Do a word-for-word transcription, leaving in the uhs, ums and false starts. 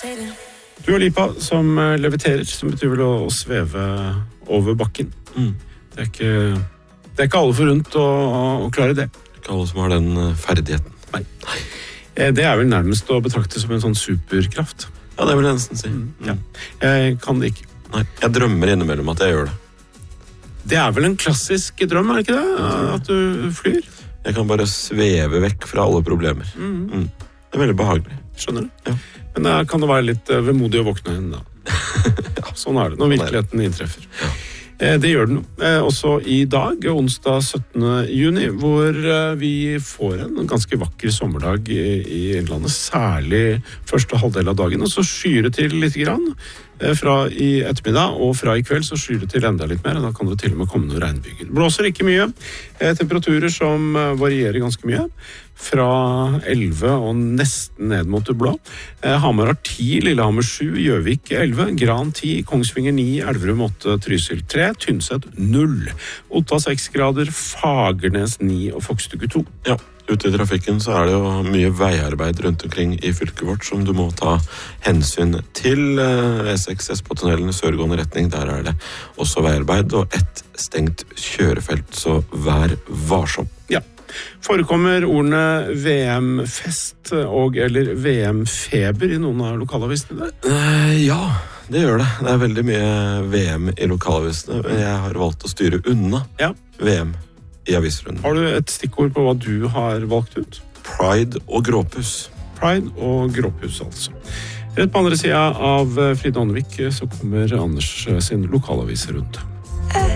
Dua Lipa som leviterer, som betyr vel å, å sveve over bakken. Mm. Det er ikke, det er ikke alle forunt å, å klare det. Ikke alle som har den ferdigheten. Nei. Det er vel nærmest å betrakte som en sånn superkraft. Ja, det vil jeg nesten si. Mm. Ja. Jeg kan det ikke. Nei, jeg drømmer innimellom at jeg gjør det. Det er vel en klassisk drøm, er det ikke det? At du flyr? Jeg kan bare sveve vekk fra alle problemer. Mm. Mm. Det er veldig behagelig. Skjønner du? Ja. Men da kan det være litt vemodig å våkne igjen da. Ja, sånn er det når virkeligheten inntreffer. Ja. Det gjør den også i dag, onsdag syttende juni, hvor vi får en ganske vakker sommerdag i landet, særlig første halvdel av dagen, og så skyer det til litt grann fra i ettermiddag, og fra i kveld så skyer det til enda litt mer, og da kan det til og med komme noen regnbyger. Det blåser ikke mye, temperaturer som varierer ganske mye, fra elleve og nesten ned mot det blå. Hamar har ti, Lillehammer sju, Gjøvik elleve, Gran ti, Kongsvinger ni, Elverum åtte, Trysil tre, Tynset null, Otta seks grader, Fagernes ni og Fokstugu to. Ja, ute i trafikken så er det jo mye veiarbeid rundt omkring i fylket vårt som du må ta hensyn til. E seks S på tunnelen i sørgående retning, der er det også veiarbeid og ett stengt kjørefelt, så vær varsom. Ja. Forekommer ordene V M-fest og eller V M-feber i noen av lokalavisene der? Eh, ja, det gjør det. Det er veldig mye V M i lokalavisene. Jeg har valgt å styre unna ja. V M i avisrunden. Har du et stikkord på hva du har valgt ut? Pride og gråpus. Pride og gråpus, altså. Rett på andre siden av Fride Åndevik så kommer Anders sin lokalavis rundt.